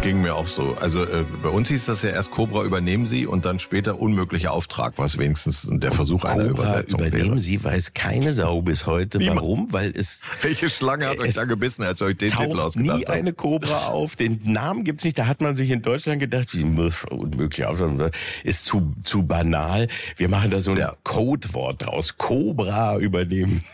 Ging mir auch so. Also bei uns hieß das ja erst Cobra übernehmen Sie und dann später unmöglicher Auftrag, was wenigstens der Versuch einer Übersetzung wäre. Übernehmen Sie, weiß keine Sau bis heute. Niemand. Warum? Weil es... Welche Schlange hat euch da gebissen, als ihr euch den Titel ausgedacht nie habt? eine Cobra auf. Den Namen gibt's nicht. Da hat man sich in Deutschland gedacht, wie unmöglich Auftrag, ist zu banal. Wir machen da so ein Codewort draus. Cobra übernehmen.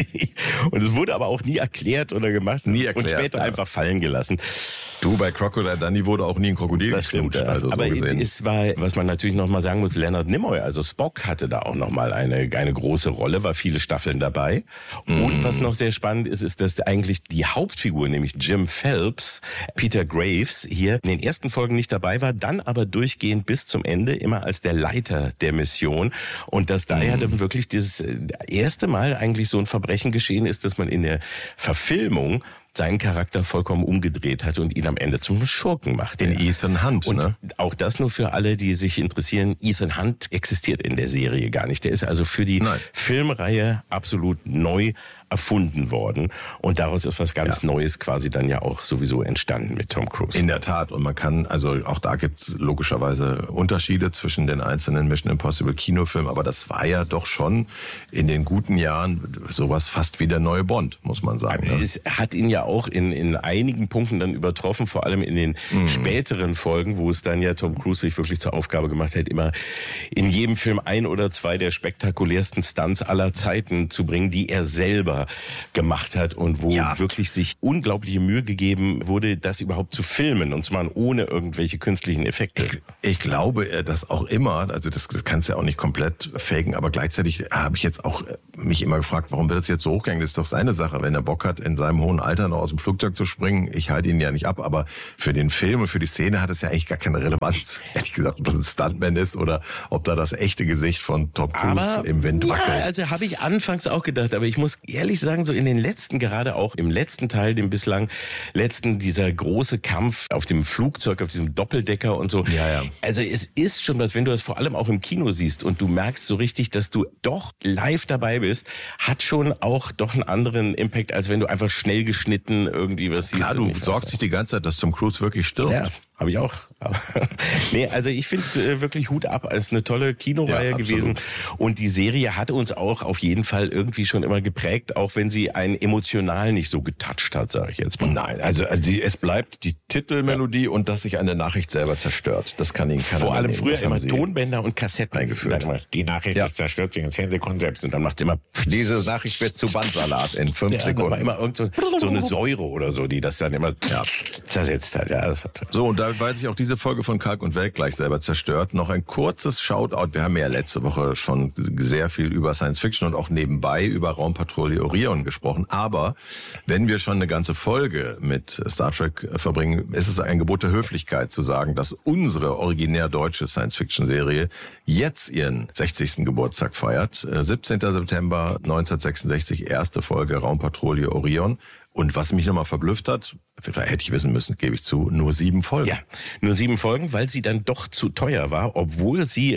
Und es wurde aber auch nie erklärt oder gemacht. Nie erklärt, und später einfach fallen gelassen. Du, bei Crocodile Dundee wurde auch nie ein Krokodil Stimmt, geknutscht. Also aber so gesehen. es war, was man natürlich nochmal sagen muss, Leonard Nimoy, also Spock, hatte da auch nochmal eine große Rolle, war viele Staffeln dabei. Und was noch sehr spannend ist, dass eigentlich die Hauptfigur, nämlich Jim Phelps, Peter Graves, hier in den ersten Folgen nicht dabei war, dann aber durchgehend bis zum Ende immer als der Leiter der Mission. Und dass da ja dann wirklich dieses erste Mal eigentlich so ein Verbrechen geschehen ist, dass man in der Verfilmung seinen Charakter vollkommen umgedreht hat und ihn am Ende zum Schurken macht. Den Ethan Hunt, und ne? Auch das nur für alle, die sich interessieren. Ethan Hunt existiert in der Serie gar nicht. Der ist also für die Filmreihe absolut neu erfunden worden. Und daraus ist was ganz Neues quasi dann ja auch sowieso entstanden mit Tom Cruise. In der Tat. Und man kann, also auch da gibt's logischerweise Unterschiede zwischen den einzelnen Mission Impossible Kinofilmen. Aber das war ja doch schon in den guten Jahren sowas fast wie der neue Bond, muss man sagen. Ne? Es hat ihn ja auch in einigen Punkten dann übertroffen, vor allem in den späteren Folgen, wo es dann ja Tom Cruise sich wirklich zur Aufgabe gemacht hat, immer in jedem Film ein oder zwei der spektakulärsten Stunts aller Zeiten zu bringen, die er selber gemacht hat und wo wirklich sich unglaubliche Mühe gegeben wurde, das überhaupt zu filmen, und zwar ohne irgendwelche künstlichen Effekte. Ich glaube, dass auch immer, also das kannst du ja auch nicht komplett faken, aber gleichzeitig habe ich jetzt auch mich immer gefragt, warum wird das jetzt so hochgegangen? Das ist doch seine Sache, wenn er Bock hat, in seinem hohen Alter noch aus dem Flugzeug zu springen. Ich halte ihn ja nicht ab, aber für den Film und für die Szene hat es ja eigentlich gar keine Relevanz. Ehrlich gesagt, ob das ein Stuntman ist oder ob da das echte Gesicht von Tom Cruise im Wind wackelt. Ja, also habe ich anfangs auch gedacht, aber ich muss ehrlich sagen, so in den letzten, gerade auch im letzten Teil, dem bislang letzten, dieser große Kampf auf dem Flugzeug, auf diesem Doppeldecker und so. Ja. Also es ist schon was, wenn du das vor allem auch im Kino siehst und du merkst so richtig, dass du doch live dabei bist, hat schon auch doch einen anderen Impact, als wenn du einfach schnell geschnitten irgendwie was siehst. Klar, du sorgst dich die ganze Zeit, dass Tom Cruise wirklich stirbt. Ja. Habe ich auch. Nee, also ich finde wirklich Hut ab, als eine tolle Kinoreihe gewesen. Und die Serie hat uns auch auf jeden Fall irgendwie schon immer geprägt, auch wenn sie einen emotional nicht so getoucht hat, sage ich jetzt mal. Nein, also es bleibt die Titelmelodie und dass sich eine Nachricht selber zerstört. Das kann ihn keiner Vor allem nehmen. früher Das haben immer sie Tonbänder und Kassetten eingeführt. Die Nachricht zerstört sich in 10 Sekunden selbst und dann macht's immer... Diese Nachricht wird zu Bandsalat in 5 Sekunden. Da war immer irgend so eine Säure oder so, die das dann immer zersetzt hat. Ja, das hat so, und da weil sich auch diese Folge von Kalk und Welk gleich selber zerstört, noch ein kurzes Shoutout. Wir haben ja letzte Woche schon sehr viel über Science Fiction und auch nebenbei über Raumpatrouille Orion gesprochen. Aber wenn wir schon eine ganze Folge mit Star Trek verbringen, ist es ein Gebot der Höflichkeit zu sagen, dass unsere originär deutsche Science Fiction Serie jetzt ihren 60. Geburtstag feiert. 17. September 1966, erste Folge Raumpatrouille Orion. Und was mich nochmal verblüfft hat, hätte ich wissen müssen, gebe ich zu, nur 7 Folgen. Ja, nur 7 Folgen, weil sie dann doch zu teuer war, obwohl sie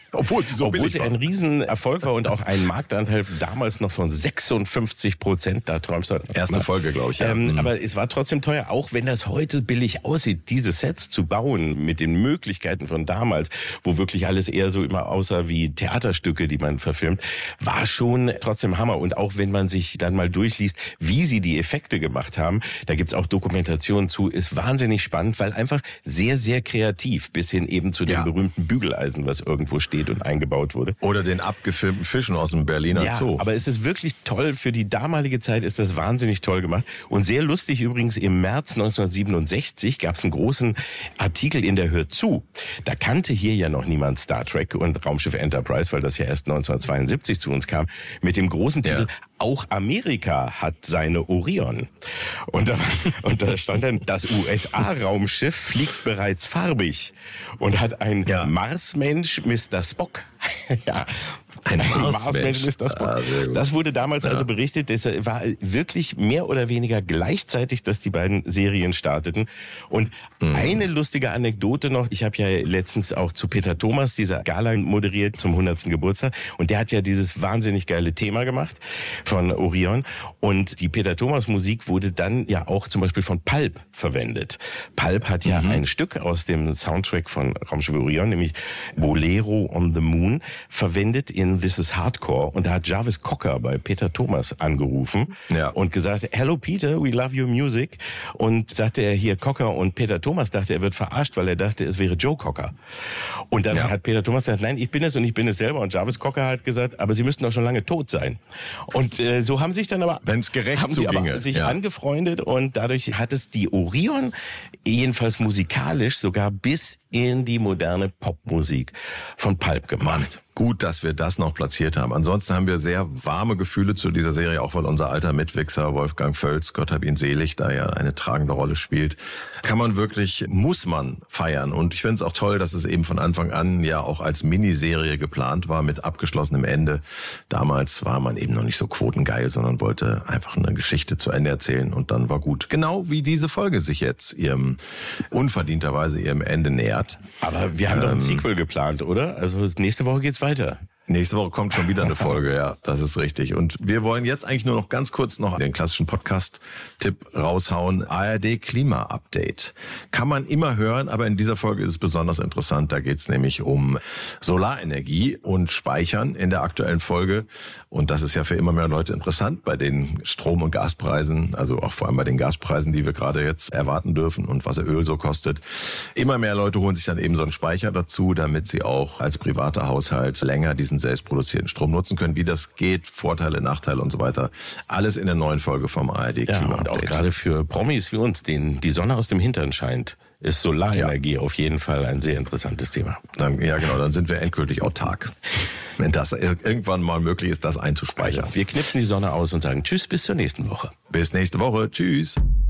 ein Riesenerfolg war und auch einen Marktanteil damals noch von 56%, da träumst du. Erste Folge, glaube ich. Ja. Aber es war trotzdem teuer, auch wenn das heute billig aussieht, diese Sets zu bauen mit den Möglichkeiten von damals, wo wirklich alles eher so immer aussah wie Theaterstücke, die man verfilmt, war schon trotzdem Hammer. Und auch wenn man sich dann mal durchliest, wie sie die Effekte gemacht haben, da gibt's auch Dokumentationen zu, ist wahnsinnig spannend, weil einfach sehr, sehr kreativ, bis hin eben zu dem berühmten Bügeleisen, was irgendwo steht und eingebaut wurde. Oder den abgefilmten Fischen aus dem Berliner Zoo. Aber es ist wirklich toll, für die damalige Zeit ist das wahnsinnig toll gemacht. Und sehr lustig übrigens, im März 1967 gab's einen großen Artikel in der Hör zu. Da kannte hier ja noch niemand Star Trek und Raumschiff Enterprise, weil das ja erst 1972 zu uns kam, mit dem großen Titel Auch Amerika hat seine Orion. Und da stand dann, das USA-Raumschiff fliegt bereits farbig und hat ein Marsmensch, Mr. Spock. Ja, Ein Marsmensch ist das. Das wurde damals also berichtet. Das war wirklich mehr oder weniger gleichzeitig, dass die beiden Serien starteten. Und eine lustige Anekdote noch. Ich habe ja letztens auch zu Peter Thomas diese Gala moderiert zum 100. Geburtstag. Und der hat ja dieses wahnsinnig geile Thema gemacht von Orion. Und die Peter Thomas Musik wurde dann ja auch zum Beispiel von Pulp verwendet. Pulp hat ja ein Stück aus dem Soundtrack von Raumschiff Orion, nämlich Bolero on the Moon, verwendet in This is Hardcore. Und da hat Jarvis Cocker bei Peter Thomas angerufen und gesagt, hello Peter, we love your music. Und sagte er hier Cocker, und Peter Thomas dachte, er wird verarscht, weil er dachte, es wäre Joe Cocker. Und dann hat Peter Thomas gesagt, nein, ich bin es und ich bin es selber. Und Jarvis Cocker hat gesagt, aber Sie müssten doch schon lange tot sein. Und so haben sich dann aber, wenn's gerecht haben sie aber sich angefreundet, und dadurch hat es die Orion jedenfalls musikalisch sogar bis in die moderne Popmusik von Pulp gemacht. Gut, dass wir das noch platziert haben. Ansonsten haben wir sehr warme Gefühle zu dieser Serie, auch weil unser alter Mitwichser Wolfgang Völz, Gott hab ihn selig, da ja eine tragende Rolle spielt. Muss man feiern. Und ich finde es auch toll, dass es eben von Anfang an ja auch als Miniserie geplant war mit abgeschlossenem Ende. Damals war man eben noch nicht so quotengeil, sondern wollte einfach eine Geschichte zu Ende erzählen, und dann war gut. Genau wie diese Folge sich jetzt unverdienterweise ihrem Ende nähert. Aber wir haben doch ein Sequel geplant, oder? Also nächste Woche geht's weiter. Nächste Woche kommt schon wieder eine Folge, ja, das ist richtig. Und wir wollen jetzt eigentlich nur noch ganz kurz noch den klassischen Podcast-Tipp raushauen. ARD Klima-Update. Kann man immer hören, aber in dieser Folge ist es besonders interessant. Da geht es nämlich um Solarenergie und Speichern in der aktuellen Folge. Und das ist ja für immer mehr Leute interessant bei den Strom- und Gaspreisen, also auch vor allem bei den Gaspreisen, die wir gerade jetzt erwarten dürfen und was Öl so kostet. Immer mehr Leute holen sich dann eben so einen Speicher dazu, damit sie auch als privater Haushalt länger diesen selbst produzierten Strom nutzen können. Wie das geht, Vorteile, Nachteile und so weiter. Alles in der neuen Folge vom ARD Klima Update. Und auch gerade für Promis wie uns, denen die Sonne aus dem Hintern scheint, ist Solarenergie auf jeden Fall ein sehr interessantes Thema. Dann sind wir endgültig autark. Wenn das irgendwann mal möglich ist, das einzuspeichern. Also, wir knipsen die Sonne aus und sagen Tschüss, bis zur nächsten Woche. Bis nächste Woche. Tschüss.